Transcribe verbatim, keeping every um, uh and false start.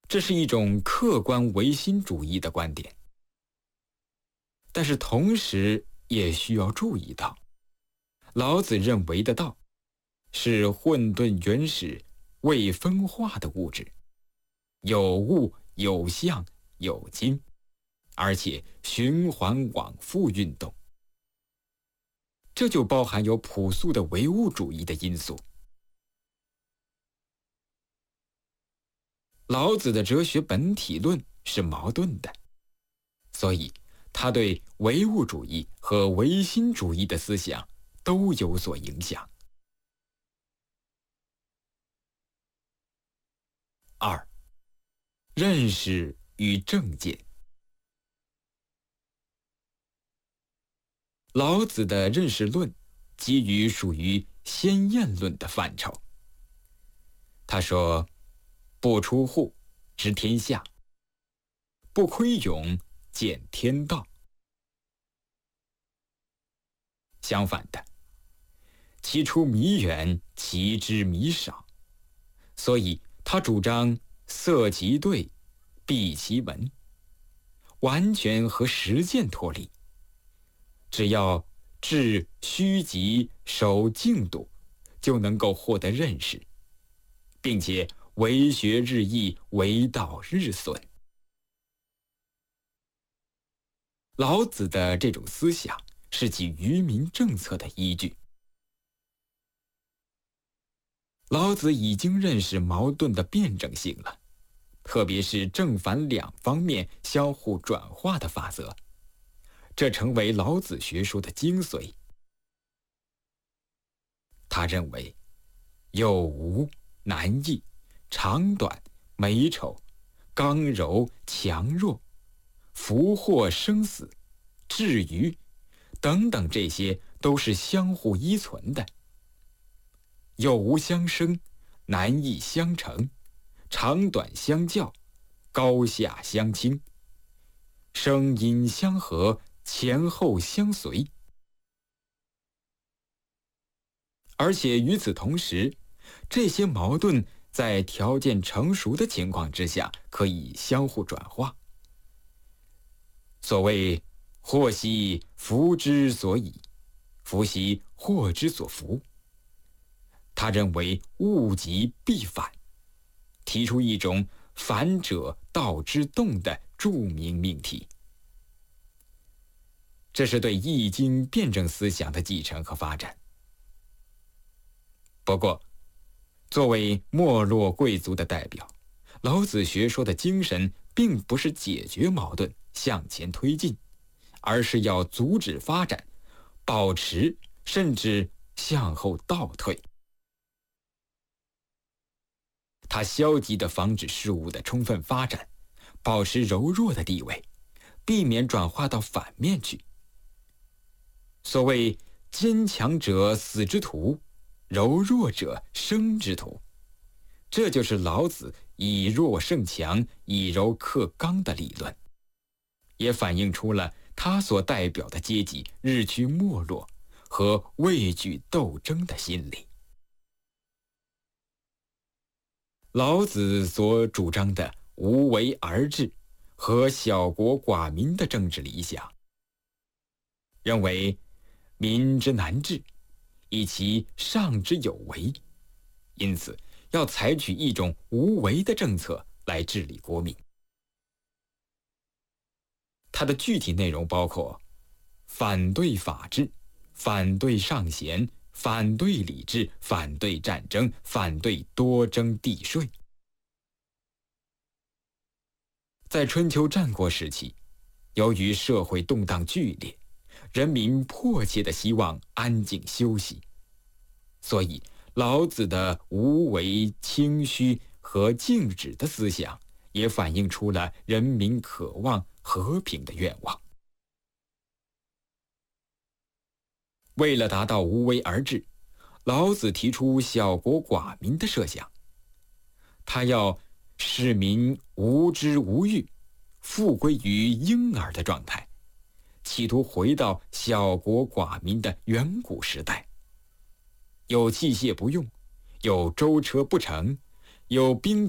这是一种客观唯心主义的观点。但是同时也需要注意到，老子认为的道是混沌原始未分化的物质，有物有相有精，而且循环往复运动，这就包含有朴素的唯物主义的因素。老子的哲学本体论是矛盾的，所以他对唯物主义和唯心主义的思想都有所影响。二、认识与正见。老子的认识论基于属于先验论的范畴。他说：不出户，知天下；不窥泳，见天道。相反的，其出弥远，其知弥少。所以他主张塞其兑，闭其门，完全和实践脱离。只要治虚极，守静笃，就能够获得认识，并且为学日益，为道日损。老子的这种思想是其愚民政策的依据。老子已经认识矛盾的辩证性了，特别是正反两方面相互转化的法则，这成为老子学说的精髓。他认为有无、难易、长短、美丑、刚柔、强弱、福祸生死、智愚等等，这些都是相互依存的。有无相生，难易相成，长短相较，高下相倾，声音相和，前后相随。而且与此同时，这些矛盾在条件成熟的情况之下可以相互转化。所谓祸兮福之所倚，福兮祸之所伏。他认为物极必反，提出一种反者道之动的著名命题。这是对易经辩证思想的继承和发展。不过，作为没落贵族的代表，老子学说的精神并不是解决矛盾向前推进，而是要阻止发展，保持甚至向后倒退。他消极地防止事物的充分发展，保持柔弱的地位，避免转化到反面去。所谓坚强者死之徒，柔弱者生之徒，这就是老子以弱胜强，以柔克刚的理论，也反映出了他所代表的阶级日趋没落和畏惧斗争的心理。老子所主张的无为而治和小国寡民的政治理想，认为民之难治，以其上之有为，因此要采取一种无为的政策来治理国民。它的具体内容包括反对法治，反对上贤，反对礼制，反对战争，反对多征地税。在春秋战国时期，由于社会动荡剧烈，人民迫切地希望安静休息，所以老子的无为、清虚和静止的思想也反映出了人民渴望和平的愿望。为了达到无为而治，老子提出小国寡民的设想。他要使民无知无欲，复归于婴儿的状态，企图回到小国寡民的远古时代。有器械不用，有舟车不成，有兵